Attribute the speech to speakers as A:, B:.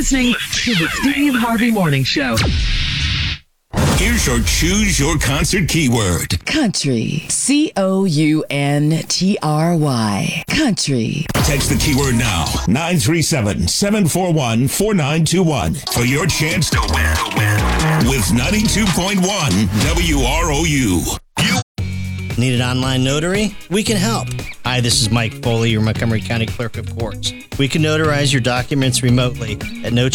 A: listening to the Steve Harvey Morning Show.
B: Here's your Choose Your Concert keyword.
C: Country. COUNTRY. Country.
B: Text the keyword now. 937-741-4921 for your chance to win. With 92.1 WROU.
D: Need an online notary? We can help. Hi, this is Mike Foley, your Montgomery County Clerk of Courts. We can notarize your documents remotely at no